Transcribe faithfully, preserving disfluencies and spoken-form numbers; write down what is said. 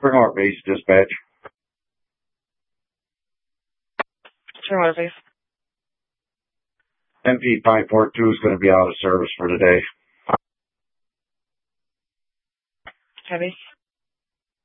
Spring Water Base Dispatch. Spring Water Base. M P five four two is going to be out of service for today. Heavy.